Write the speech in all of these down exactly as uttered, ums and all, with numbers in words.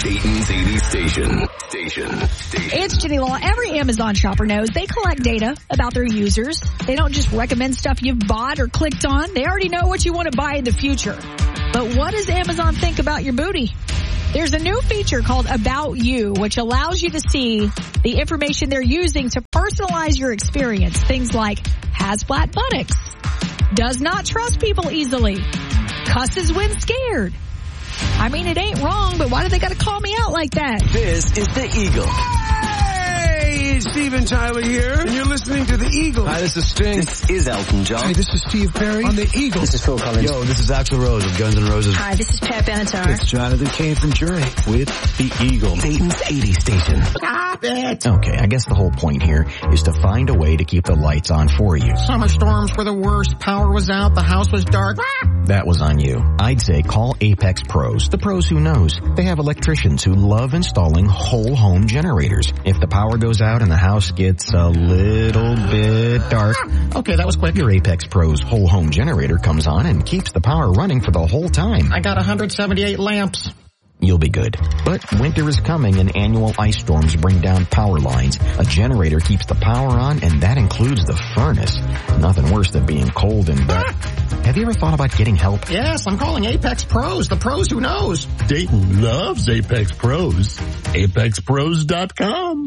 Dayton's eighties station. Station. Station. It's Jenny Law. Every Amazon shopper knows they collect data about their users. They don't just recommend stuff you've bought or clicked on. They already know what you want to buy in the future. But what does Amazon think about your booty? There's a new feature called About You, which allows you to see the information they're using to personalize your experience. Things like has flat buttocks, does not trust people easily, cusses when scared. I mean, it ain't wrong, but why do they got to call me out like that? This is the Eagle. Hey, it's Steven Tyler here, and you're listening to the Eagle. Hi, this is Sting. This is Elton John. Hey, this is Steve Perry on the Eagle. This is Phil Collins. Yo, this is Axl Rose of Guns N' Roses. Hi, this is Pat Benatar. It's Jonathan Cain from Journey with the Eagle. Dayton's eighties station. Stop it! Okay, I guess the whole point here is to find a way to keep the lights on for you. Summer storms were the worst. Power was out. The house was dark. That was on you. I'd say call Apex Pros, the pros who knows. They have electricians who love installing whole home generators. If the power goes out and the house gets a little bit dark, Okay, that was quick. your Apex Pros whole home generator comes on and keeps the power running for the whole time. I got one hundred seventy-eight lamps. You'll be good. But winter is coming and annual ice storms bring down power lines. A generator keeps the power on, and that includes the furnace. Nothing worse than being cold and wet. Have you ever thought about getting help? Yes, I'm calling Apex Pros, the pros who knows. Dayton loves Apex Pros. Apex Pros dot com.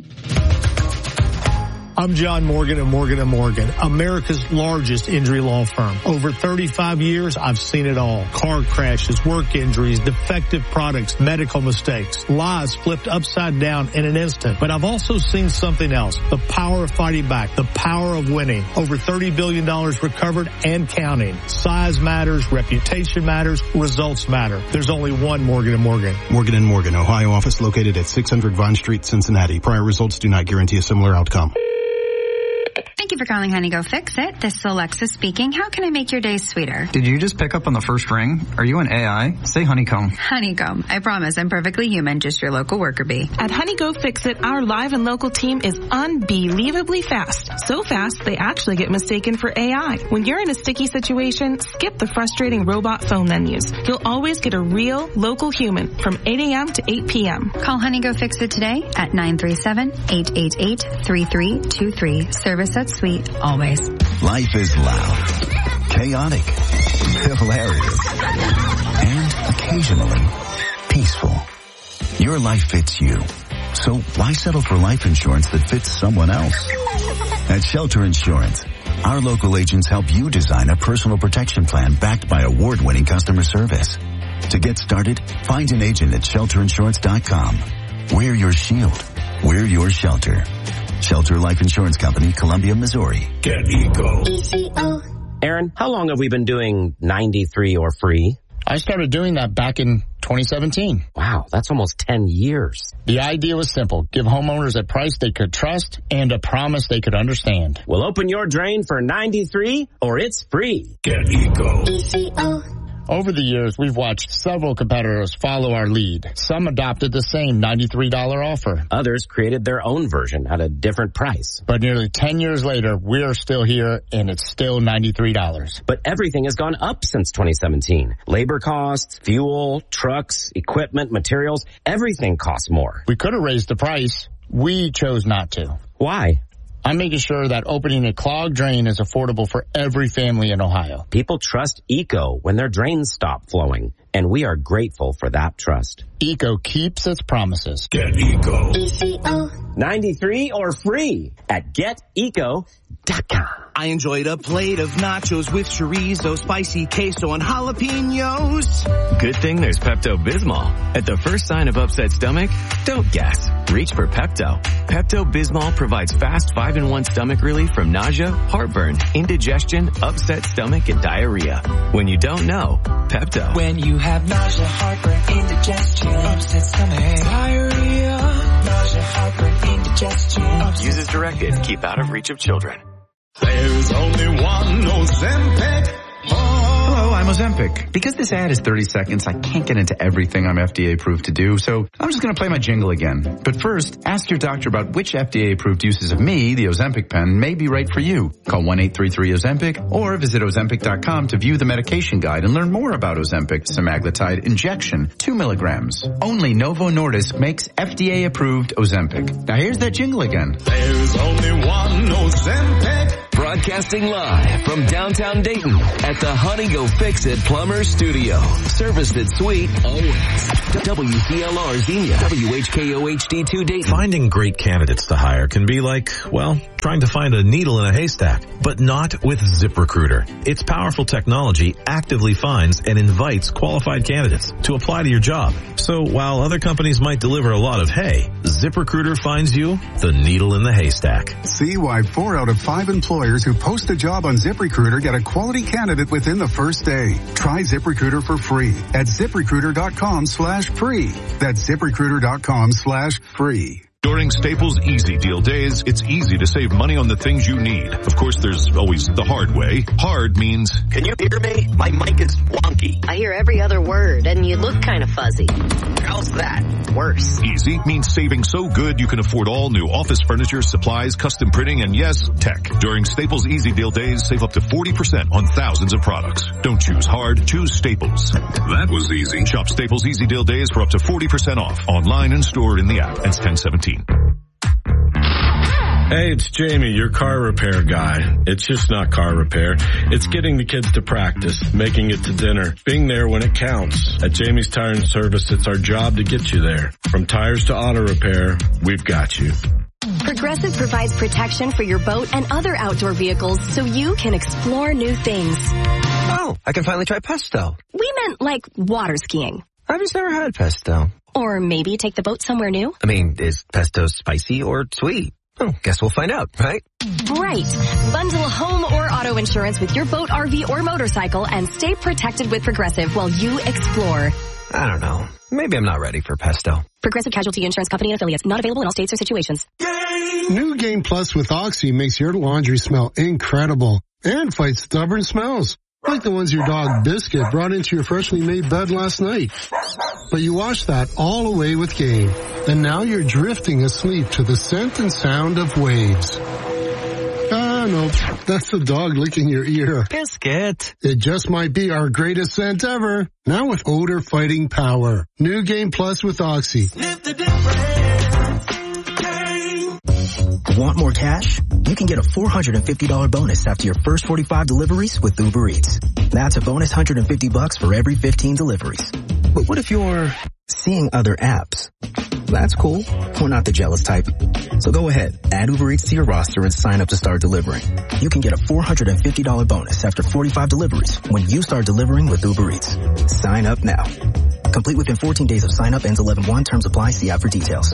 I'm John Morgan of Morgan and Morgan, America's largest injury law firm. Over thirty-five years, I've seen it all. Car crashes, work injuries, defective products, medical mistakes, lives flipped upside down in an instant. But I've also seen something else, the power of fighting back, the power of winning. Over thirty billion dollars recovered and counting. Size matters, reputation matters, results matter. There's only one Morgan and Morgan. Morgan and Morgan, Ohio office located at six hundred Vine Street, Cincinnati. Prior results do not guarantee a similar outcome. Thank you for calling Honey Go Fix It. This is Alexa speaking. How can I make your day sweeter? Did you just pick up on the first ring? Are you an A I? Say honeycomb. Honeycomb. I promise I'm perfectly human, just your local worker bee. At Honey Go Fix It, our live and local team is unbelievably fast. So fast, they actually get mistaken for A I. When you're in a sticky situation, skip the frustrating robot phone menus. You'll always get a real, local human from eight a.m. to eight p.m. Call Honey Go Fix It today at nine three seven, eight eight eight, three three two three. Service that's sweet, always. Life is loud, chaotic, hilarious, and occasionally peaceful. Your life fits you. So why settle for life insurance that fits someone else? At Shelter Insurance, our local agents help you design a personal protection plan backed by award-winning customer service. To get started, find an agent at shelter insurance dot com. We're your shield. We're your shelter. Shelter Life Insurance Company, Columbia, Missouri. Get Eco. Aaron, how long have we been doing ninety-three or free? I started doing that back in twenty seventeen. Wow, that's almost ten years. The idea was simple. Give homeowners a price they could trust and a promise they could understand. Well, open your drain for ninety-three or it's free. Get Eco. Over the years, we've watched several competitors follow our lead. Some adopted the same ninety-three dollars offer. Others created their own version at a different price. But nearly ten years later, we're still here, and it's still ninety-three dollars. But everything has gone up since twenty seventeen. Labor costs, fuel, trucks, equipment, materials, everything costs more. We could have raised the price. We chose not to. Why? I'm making sure that opening a clogged drain is affordable for every family in Ohio. People trust Eco when their drains stop flowing, and we are grateful for that trust. Eco keeps its promises. Get Eco. ninety-three or free at get eco dot com. I enjoyed a plate of nachos with chorizo, spicy queso, and jalapenos. Good thing there's Pepto-Bismol. At the first sign of upset stomach, don't guess. Reach for Pepto. Pepto-Bismol provides fast five in one stomach relief from nausea, heartburn, indigestion, upset stomach, and diarrhea. When you don't know, Pepto. When you have nausea, heartburn, indigestion, upset stomach, diarrhea, nausea, heartburn, indigestion. Use as directed. Keep out of reach of children. There's only one Ozempic. Hello, I'm I'm Ozempic. Because this ad is thirty seconds, I can't get into everything I'm F D A approved to do, so I'm just going to play my jingle again. But first, ask your doctor about which F D A approved uses of me, the Ozempic pen, may be right for you. Call one eight three three Ozempic or visit Ozempic dot com to view the medication guide and learn more about Ozempic semaglutide injection, two milligrams. Only Novo Nordisk makes F D A approved Ozempic. Now here's that jingle again. There's only one Ozempic. Broadcasting live from downtown Dayton at the Honey Go Fix It Plumber Studio. Service that's sweet always. W C L R Xenia, W H K O H D two Dayton. Finding great candidates to hire can be like, well, trying to find a needle in a haystack, but not with ZipRecruiter. Its powerful technology actively finds and invites qualified candidates to apply to your job. So while other companies might deliver a lot of hay, ZipRecruiter finds you the needle in the haystack. See why four out of five employers who post a job on ZipRecruiter get a quality candidate within the first day. Try ZipRecruiter for free at ZipRecruiter.com slash free. That's ZipRecruiter.com slash free. During Staples Easy Deal Days, it's easy to save money on the things you need. Of course, there's always the hard way. Hard means... Can you hear me? My mic is wonky. I hear every other word, and you look kind of fuzzy. How's that? Worse. Easy means saving so good you can afford all new office furniture, supplies, custom printing, and yes, tech. During Staples Easy Deal Days, save up to forty percent on thousands of products. Don't choose hard, choose Staples. That was easy. Shop Staples Easy Deal Days for up to forty percent off. Online and stored in the app. It's ten seventeen. Hey, it's Jamie, your car repair guy. It's just not car repair. It's getting the kids to practice, making it to dinner, being there when it counts. At Jamie's Tire and Service, it's our job to get you there. From tires to auto repair, we've got you. Progressive provides protection for your boat and other outdoor vehicles so you can explore new things. Oh, I can finally try pesto. We meant like water skiing. I've just never had pesto. Or maybe take the boat somewhere new. I mean, is pesto spicy or sweet? Oh, guess we'll find out, right? Right. Bundle home or auto insurance with your boat, R V, or motorcycle and stay protected with Progressive while you explore. I don't know. Maybe I'm not ready for pesto. Progressive Casualty Insurance Company and affiliates. Not available in all states or situations. New Game Plus with Oxy makes your laundry smell incredible and fights stubborn smells. Like the ones your dog Biscuit brought into your freshly made bed last night. But you washed that all away with Game. And now you're drifting asleep to the scent and sound of waves. Ah, no, that's the dog licking your ear. Biscuit. It just might be our greatest scent ever. Now with odor fighting power. New Game Plus with Oxy. Live the difference. Want more cash? You can get a four hundred fifty dollars bonus after your first forty-five deliveries with Uber Eats. That's a bonus one hundred fifty bucks for every fifteen deliveries. But what if you're seeing other apps? That's cool. We're not the jealous type. So go ahead, add Uber Eats to your roster and sign up to start delivering. You can get a four hundred fifty dollars bonus after forty-five deliveries when you start delivering with Uber Eats. Sign up now. Complete within fourteen days of sign up, ends eleven one. Terms apply. See app for details.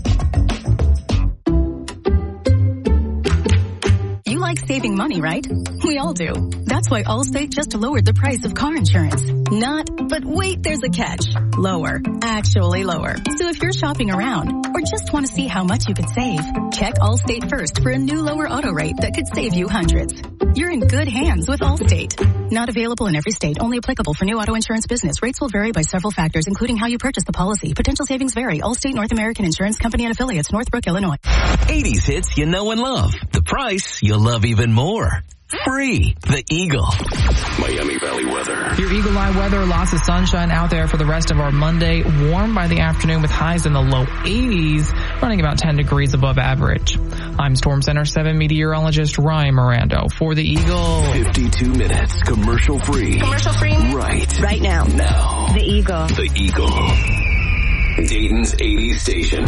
You like saving money, right? We all do. That's why Allstate just lowered the price of car insurance. Not, but wait, there's a catch. Lower. Actually lower. So if you're shopping around or just want to see how much you could save, check Allstate first for a new lower auto rate that could save you hundreds. You're in good hands with Allstate. Not available in every state. Only applicable for new auto insurance business. Rates will vary by several factors, including how you purchase the policy. Potential savings vary. Allstate North American Insurance Company and affiliates. Northbrook, Illinois. eighties hits you know and love. The price you'll love even more. Free. The Eagle. Miami Valley weather. Your Eagle Eye weather, lots of sunshine out there for the rest of our Monday. Warm by the afternoon with highs in the low eighties, running about ten degrees above average. I'm Storm Center seven meteorologist Ryan Mirando for the Eagle. fifty-two minutes commercial free. Commercial free? Right. Right now. Now. The Eagle. The Eagle. Dayton's eighties station.